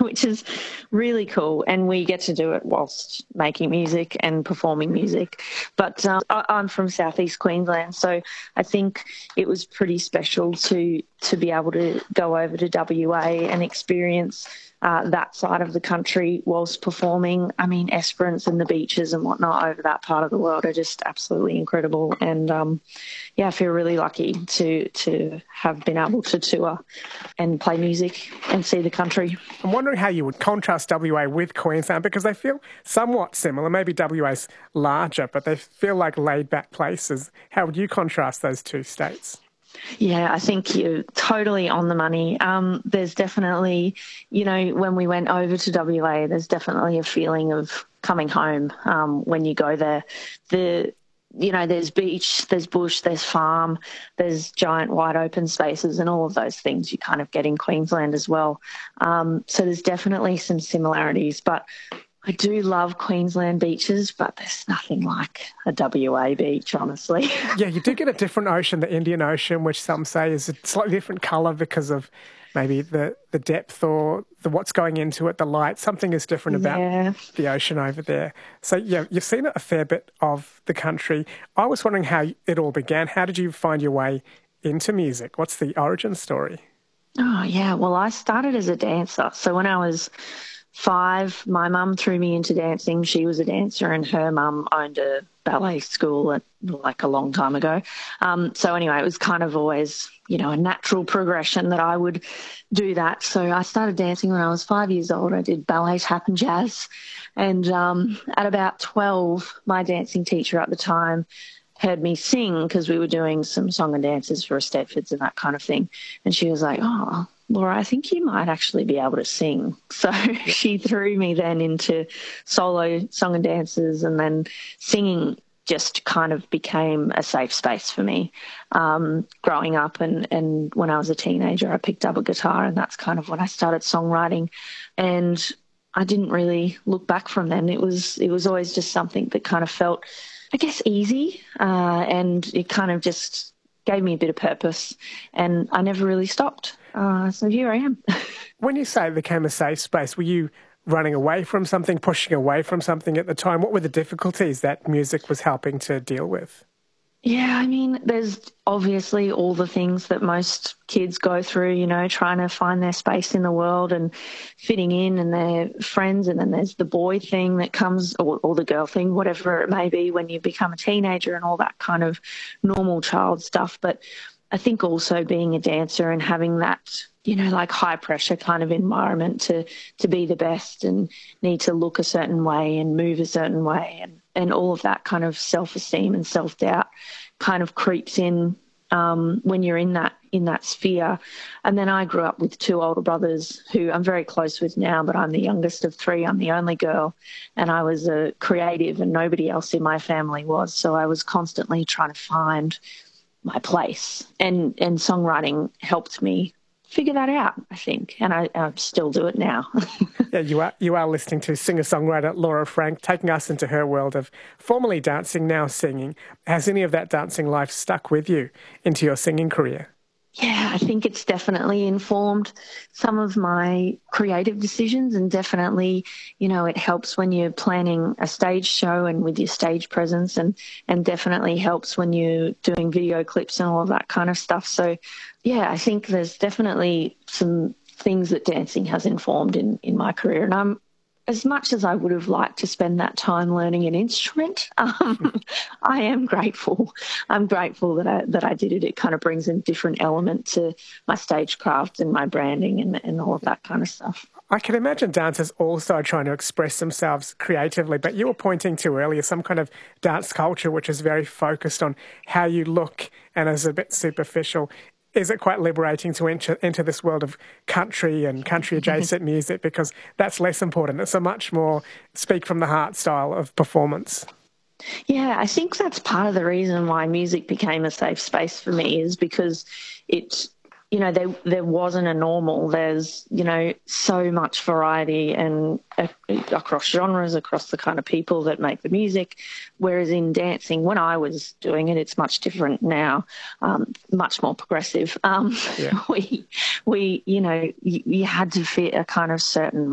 which is really cool. And we get to do it whilst making music and performing music. But I'm from southeast Queensland, so I think it was pretty special to be able to go over to WA and experience that side of the country whilst performing. I mean, Esperance and the beaches and whatnot over that part of the world are just absolutely incredible. And, I feel really lucky to have been able to tour and play music and see the country. I'm wondering how you would contrast WA with Queensland, because they feel somewhat similar. Maybe WA's larger, but they feel like laid-back places. How would you contrast those two states? Yeah, I think you're totally on the money. There's definitely, when we went over to WA, there's definitely a feeling of coming home when you go there. There's beach, there's bush, there's farm, there's giant wide open spaces, and all of those things you kind of get in Queensland as well. So there's definitely some similarities, but I do love Queensland beaches, but there's nothing like a WA beach, honestly. Yeah, you do get a different ocean, the Indian Ocean, which some say is a slightly different colour because of maybe the depth or what's going into it, the light. Something is different about the ocean over there. So, yeah, you've seen a fair bit of the country. I was wondering how it all began. How did you find your way into music? What's the origin story? Oh, yeah, well, I started as a dancer. So when I was 5, my mum threw me into dancing. She was a dancer and her mum owned a ballet school a long time ago. So anyway, it was kind of always, a natural progression that I would do that. So I started dancing when I was 5 years old. I did ballet, tap and jazz. And at about 12, my dancing teacher at the time heard me sing because we were doing some song and dances for Eisteddfods and that kind of thing. And she was like, "Oh, Laura, I think you might actually be able to sing." So she threw me then into solo song and dances, and then singing just kind of became a safe space for me. Growing up and when I was a teenager, I picked up a guitar, and that's kind of when I started songwriting. And I didn't really look back from then. It was always just something that kind of felt, I guess, easy, and it kind of just gave me a bit of purpose, and I never really stopped. So here I am. When you say it became a safe space, were you running away from something, pushing away from something at the time? What were the difficulties that music was helping to deal with? Yeah, I mean, there's obviously all the things that most kids go through, trying to find their space in the world and fitting in and their friends. And then there's the boy thing that comes, or the girl thing, whatever it may be, when you become a teenager and all that kind of normal child stuff. But I think also being a dancer and having that, high pressure kind of environment to be the best and need to look a certain way and move a certain way, and all of that kind of self-esteem and self-doubt kind of creeps in when you're in that sphere. And then I grew up with 2 older brothers who I'm very close with now, but I'm the youngest of 3. I'm the only girl, and I was a creative and nobody else in my family was. So I was constantly trying to find my place, and songwriting helped me figure that out, I think, and I still do it now. Yeah, you are listening to singer-songwriter Laura Frank, taking us into her world of formerly dancing, now singing. Has any of that dancing life stuck with you into your singing career? Yeah, I think it's definitely informed some of my creative decisions, and definitely, it helps when you're planning a stage show and with your stage presence, and definitely helps when you're doing video clips and all of that kind of stuff. So, yeah, I think there's definitely some things that dancing has informed in my career. And I'm, as much as I would have liked to spend that time learning an instrument, I am grateful. I'm grateful that I did it. It kind of brings a different element to my stagecraft and my branding and all of that kind of stuff. I can imagine dancers also trying to express themselves creatively, but you were pointing to earlier some kind of dance culture which is very focused on how you look and is a bit superficial. Is it quite liberating to enter this world of country and country-adjacent music, because that's less important? It's a much more speak from the heart style of performance. Yeah, I think that's part of the reason why music became a safe space for me, is because it, there wasn't a normal. There's, so much variety and across genres, across the kind of people that make the music. Whereas in dancing, when I was doing it, it's much different now, much more progressive. We you had to fit a kind of certain